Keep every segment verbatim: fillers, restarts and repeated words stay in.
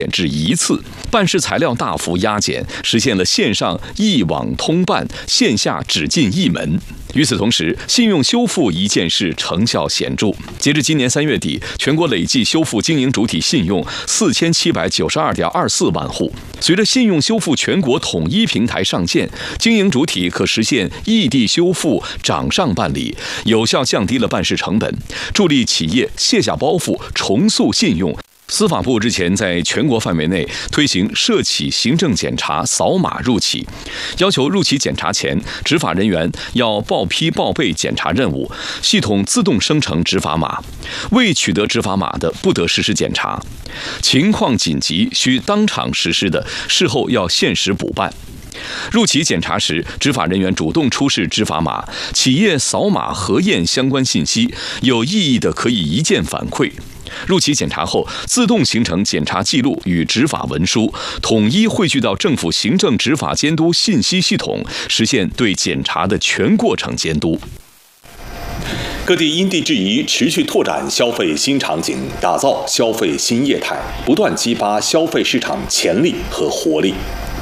至一次，办事材料大幅压减，实现了线上一网通办，线下只进一门。与此同时，信用修复一件事成效显著。截至今年三月底，全国累计修复经营主体信用四千七百九十二点二四万户。随着信用修复全国统一平台上线，经营主体可实现异地修复、掌上办理，有效降低了办事成本，助力企业卸下包袱，重塑信用。司法部日前在全国范围内推行涉企行政检查扫码入企，要求入企检查前，执法人员要报批报备检查任务，系统自动生成执法码，未取得执法码的不得实施检查，情况紧急需当场实施的，事后要限时补办。入企检查时，执法人员主动出示执法码，企业扫码核验相关信息，有异议的可以一键反馈。入企检查后，自动形成检查记录与执法文书，统一汇聚到政府行政执法监督信息系统，实现对检查的全过程监督。 各地因地制宜，持续拓展消费新场景，打造消费新业态，不断激发消费市场潜力和活力。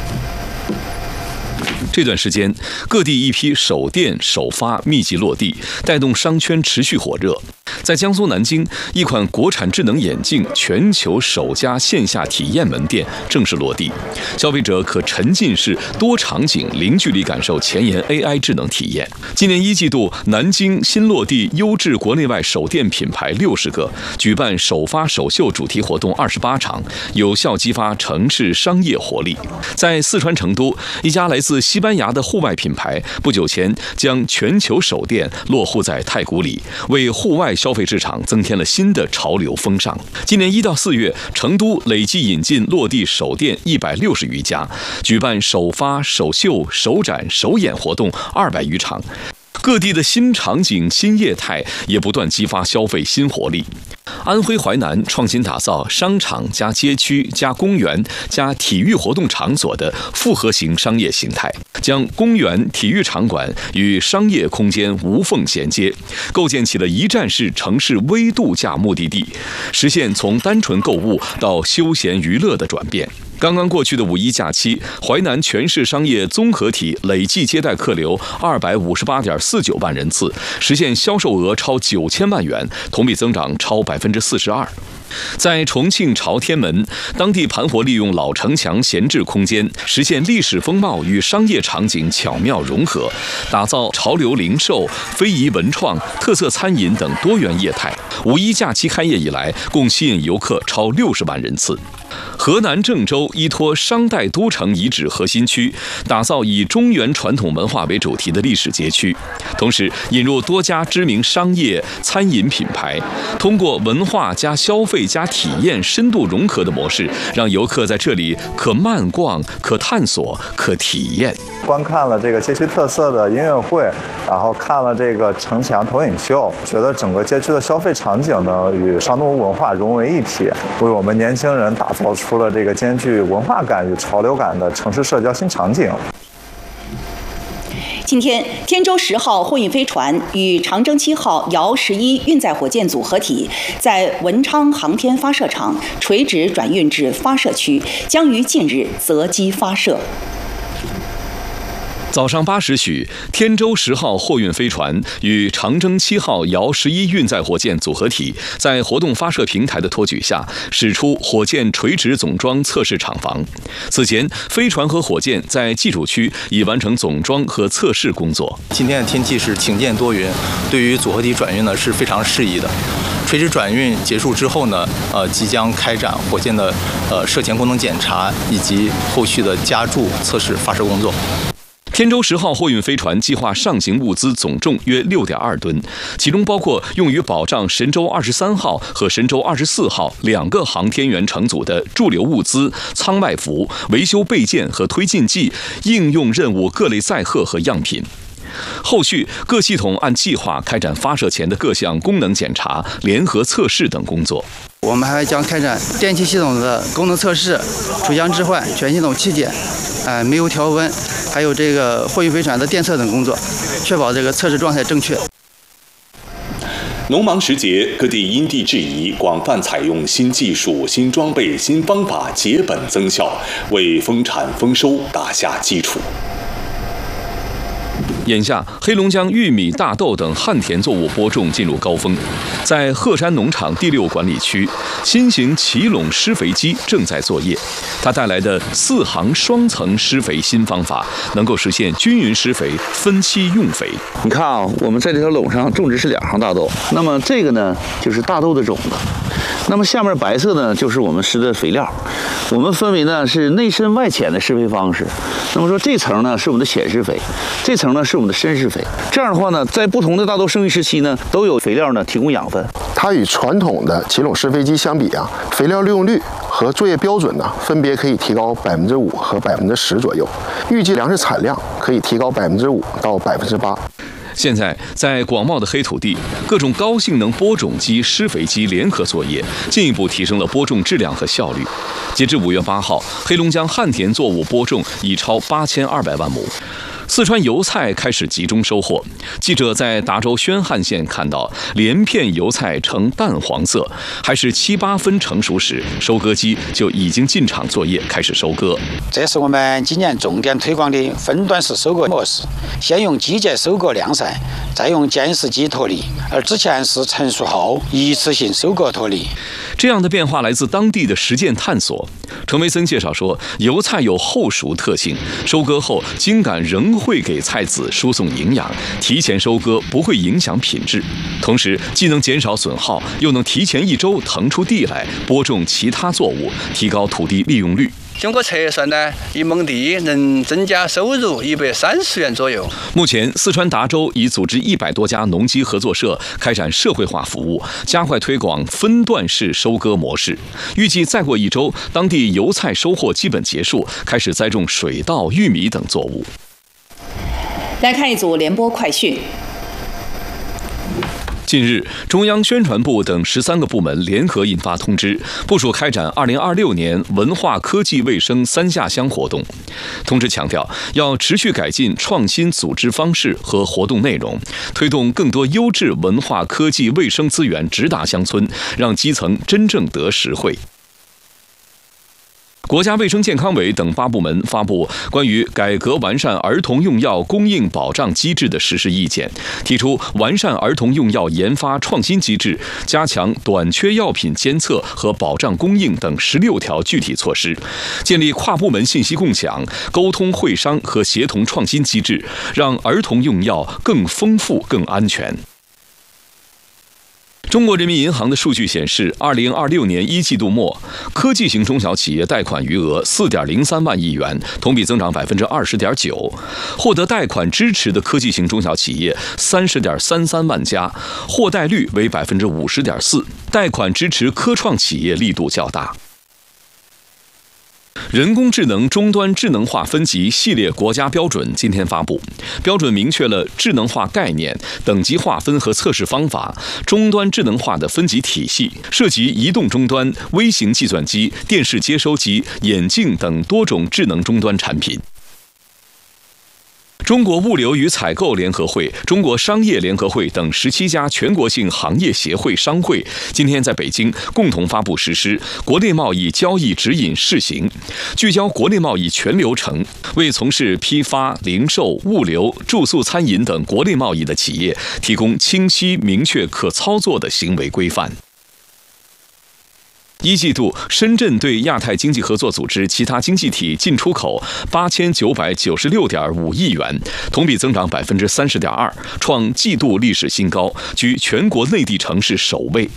这段时间，各地一批首店首发密集落地，带动商圈持续火热。在江苏南京，一款国产智能眼镜全球首家线下体验门店正式落地，消费者可沉浸式多场景零距离感受前沿 A I 智能体验。今年一季度，南京新落地优质国内外首店品牌六十个，举办首发首秀主题活动二十八场，有效激发城市商业活力。在四川成都，一家来自西班牙的户外品牌不久前将全球首店落户在太古里，为户外消费市场增添了新的潮流风尚。今年一到四月，成都累计引进落地首店一百六十余家，举办首发、首秀、首展、首演活动二百余场。各地的新场景、新业态也不断激发消费新活力。安徽淮南创新打造商场加街区加公园加体育活动场所的复合型商业形态，将公园、体育场馆与商业空间无缝衔接，构建起了一站式城市微度假目的地，实现从单纯购物到休闲娱乐的转变。刚刚过去的五一假期，淮南全市商业综合体累计接待客流二百五十八点四九万人次，实现销售额超九千万元，同比增长超百分之四十二。在重庆朝天门，当地盘活利用老城墙闲置空间，实现历史风貌与商业场景巧妙融合，打造潮流零售、非遗文创、特色餐饮等多元业态。五一假期开业以来，共吸引游客超六十万人次。河南郑州依托商代都城遗址核心区，打造以中原传统文化为主题的历史街区，同时引入多家知名商业、餐饮品牌，通过文化加消费加体验深度融合的模式，让游客在这里可慢逛、可探索、可体验。 观看了这个街区特色的音乐会，然后看了这个城墙投影秀，觉得整个街区的消费场景呢与商都文化融为一体，为我们年轻人打造出了这个兼具文化感与潮流感的城市社交新场景。 今天，天舟十号货运飞船与长征七号遥十一运载火箭组合体在文昌航天发射场垂直转运至发射区，将于近日择机发射。 早上八时许，天舟十号货运飞船与长征七号遥十一运载火箭组合体在活动发射平台的托举下，驶出火箭垂直总装测试厂房。此前，飞船和火箭在技术区已完成总装和测试工作。 今天的天气是晴间多云，对于组合体转运呢是非常适宜的。垂直转运结束之后呢，呃，即将开展火箭的呃射前功能检查以及后续的加注测试发射工作。 天舟十号货运飞船计划上行物资总重约六点二吨，其中包括用于保障神舟二十三号和神舟二十四号两个航天员乘组的驻留物资、舱外服、维修备件和推进剂、应用任务各类载荷和样品。后续各系统按计划开展发射前的各项功能检查、联合测试等工作。 我们还将开展电气系统的功能测试、主相置换、全系统气检、呃煤油调温，还有这个货运飞船的电测等工作，确保这个测试状态正确。 农忙时节，各地因地制宜，广泛采用新技术、新装备、新方法，节本增效，为丰产丰收打下基础。 眼下，黑龙江玉米、大豆等旱田作物播种进入高峰。在鹤山农场第六管理区，新型奇垄施肥机正在作业。它带来的四行双层施肥新方法，能够实现均匀施肥、分期用肥。 你看啊，我们在这条垄上种植是两行大豆，那么这个呢就是大豆的种子，那么下面白色呢就是我们施的肥料。我们分为呢是内深外浅的施肥方式。那么说这层呢是我们的浅施肥，这层呢是我们的深施肥。这样的话呢，在不同的大豆生育时期呢，都有肥料呢提供养分。 它与传统的奇垄施肥机相比啊，肥料利用率和作业标准呢，分别可以提高百分之五和百分之十左右。预计粮食产量可以提高百分之五到百分之八。 现在，在广袤的黑土地，各种高性能播种机、施肥机联合作业，进一步提升了播种质量和效率。截至五月八号，黑龙江旱田作物播种已超八千二百万亩。四川油菜开始集中收获。记者在达州宣汉县看到，连片油菜呈淡黄色，还是七八分成熟时，收割机就已经进场作业，开始收割。 这是我们今年重点推广的分段式收割模式，先用机械收割晾晒，再用监视机脱粒，而之前是成熟后一次性收割脱粒。 这样的变化来自当地的实践探索。程维森介绍说，油菜有后熟特性，收割后茎秆仍会给菜籽输送营养，提前收割不会影响品质，同时既能减少损耗，又能提前一周腾出地来播种其他作物，提高土地利用率。 经过测算呢，一亩地能增加收入一百三十元左右。 目前，四川达州已组织一百多家农机合作社开展社会化服务，加快推广分段式收割模式。预计再过一周，当地油菜收获基本结束，开始栽种水稻、玉米等作物。 来看一组联播快讯。 近日，中央宣传部等十三个部门联合印发通知，部署开展二零二六年文化科技卫生三下乡活动。通知强调，要持续改进创新组织方式和活动内容，推动更多优质文化科技卫生资源直达乡村，让基层真正得实惠。国家卫生健康委等八部门发布关于改革完善儿童用药供应保障机制的实施意见，提出完善儿童用药研发创新机制，加强短缺药品监测和保障供应等十六条具体措施，建立跨部门信息共享、沟通会商和协同创新机制，让儿童用药更丰富、更安全。中国人民银行的数据显示，二零二六年一季度末，科技型中小企业贷款余额四点零三万亿元，同比增长百分之二十点九。获得贷款支持的科技型中小企业三十点三三万家，获贷率为百分之五十点四。贷款支持科创企业力度较大。人工智能终端智能化分级系列国家标准今天发布，标准明确了智能化概念、等级划分和测试方法、终端智能化的分级体系，涉及移动终端、微型计算机、电视接收机、眼镜等多种智能终端产品。中国物流与采购联合会、中国商业联合会等十七家全国性行业协会商会今天在北京共同发布实施国内贸易交易指引试行，聚焦国内贸易全流程，为从事批发、零售、物流、住宿、餐饮等国内贸易的企业提供清晰、明确、可操作的行为规范。一季度，深圳对亚太经济合作组织其他经济体进出口八千九百九十六点五亿元，同比增长百分之三十点二，创季度历史新高，居全国内地城市首位。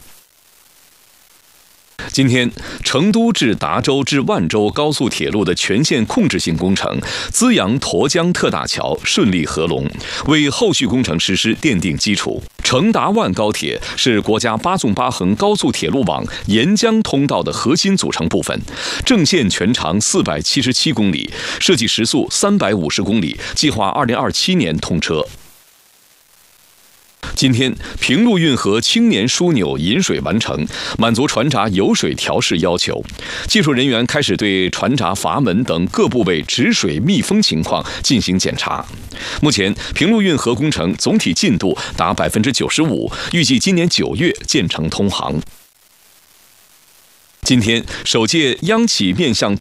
今天，成都至达州至万州高速铁路的全线控制性工程资阳沱江特大桥顺利合龙，为后续工程实施奠定基础。成达万高铁是国家八纵八横高速铁路网沿江通道的核心组成部分，正线全长四百七十七公里，设计时速三百五十公里，计划二零二七年通车。 今天，平陆运河青年枢纽引水完成，满足船闸有水调试要求。技术人员开始对船闸阀门等各部位止水密封情况进行检查。目前，平陆运河工程总体进度达百分之九十五，预计今年九月建成通航。今天，首届央企面向